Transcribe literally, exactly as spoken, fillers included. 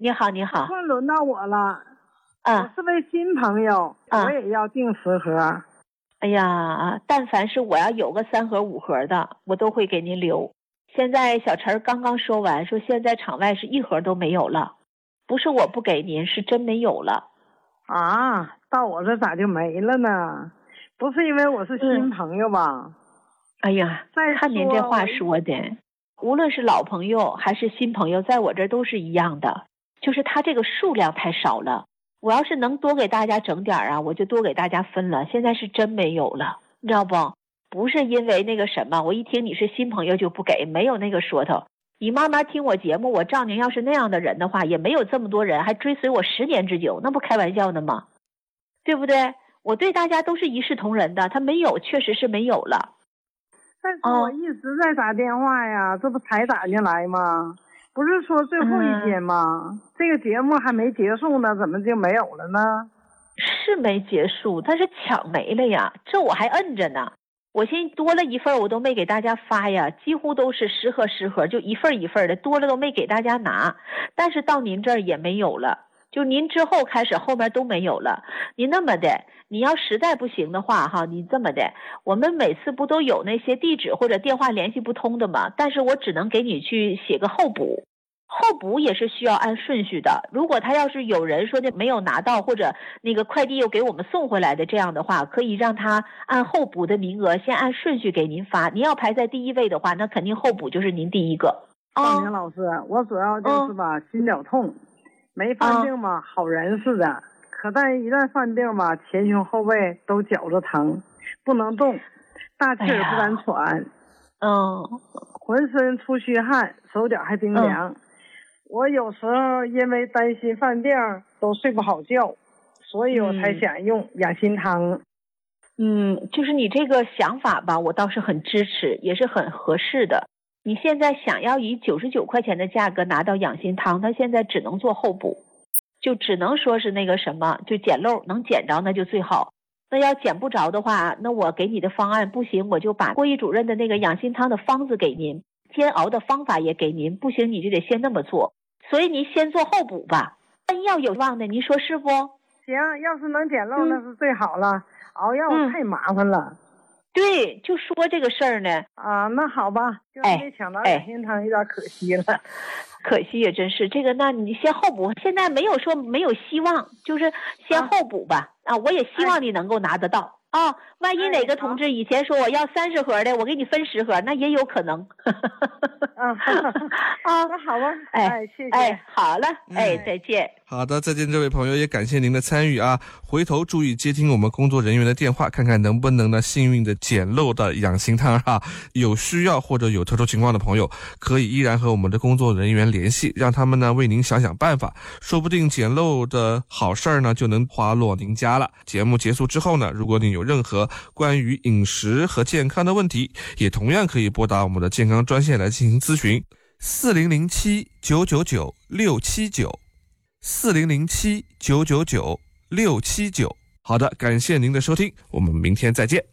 你好，你好。 算轮到我了。 啊， 我是位新朋友， 啊、 我也要订十盒。 哎呀，但凡是我要有个三盒五盒的，我都会给您留。现在小陈刚刚说完，说现在场外是一盒都没有了，不是我不给您，是真没有了。 啊，到我这咋就没了呢？不是因为我是新朋友吧？ 嗯、哎呀，看您这话说的，无论是老朋友还是新朋友，在我这都是一样的，就是他这个数量太少了。我要是能多给大家整点啊，我就多给大家分了。现在是真没有了，你知道不？不是因为那个什么，我一听你是新朋友就不给，没有那个说头。你慢慢听我节目，我赵宁要是那样的人的话，也没有这么多人还追随我十年之久，那不开玩笑的吗？对不对？我对大家都是一视同仁的，他没有，确实是没有了。 但是我一直在打电话呀，哦、这不才打进来吗？不是说最后一天吗？嗯、这个节目还没结束呢，怎么就没有了呢？ 是没结束，但是抢没了呀，这我还摁着呢。我现在多了一份我都没给大家发呀，几乎都是十盒十盒，就一份一份的，多了都没给大家拿。但是到您这儿也没有了，就您之后开始后面都没有了。你那么的，你要实在不行的话哈，你这么的，我们每次不都有那些地址或者电话联系不通的吗？但是我只能给你去写个候补。候补也是需要按顺序的，如果他要是有人说的没有拿到，或者那个快递又给我们送回来的，这样的话可以让他按候补的名额先按顺序给您发。您要排在第一位的话，那肯定候补就是您第一个。 赵宁老师，我主要就是吧、嗯、心绞痛，没犯病吧、嗯、好人似的，可但一旦犯病吧，前胸后背都觉着疼，不能动，大气儿不敢喘， 嗯， 浑身出虚汗，手脚还冰凉。嗯，我有时候因为担心犯病都睡不好觉，所以我才想用养心汤。 嗯，就是你这个想法吧，我倒是很支持，也是很合适的。你现在想要以九十九块钱的价格拿到养心汤，它现在只能做候补，就只能说是那个什么，就捡漏，能捡着那就最好。那要捡不着的话，那我给你的方案不行，我就把郭医主任的那个养心汤的方子给您，煎熬的方法也给您，不行你就得先那么做。所以您先做候补吧，万一要有望的，您说是不？ 行，要是能捡漏、嗯、那是最好了，熬药太麻烦了。 嗯、对，就说这个事儿呢。 啊，那好吧，就是没抢到养心汤有点可惜了。 哎可惜也真是这个，那你先候补，现在没有说没有希望，就是先候补吧。啊，啊我也希望你能够拿得到。啊、哦，万一哪个同志以前说我要三十盒的，我给你分十盒，那也有可能。 啊啊，那好吧，哎，谢谢， 哎，好了，哎，再见。 好的，再见，这位朋友，也感谢您的参与啊！回头注意接听我们工作人员的电话，看看能不能呢幸运的捡漏的养心汤哈、啊。有需要或者有特殊情况的朋友，可以依然和我们的工作人员联系，让他们呢为您想想办法，说不定捡漏的好事儿呢就能滑落您家了。节目结束之后呢，如果您有任何关于饮食和健康的问题，也同样可以拨打我们的健康专线来进行咨询，四零零七九九九六七九。四零零七九九九六七九。好的，感谢您的收听，我们明天再见。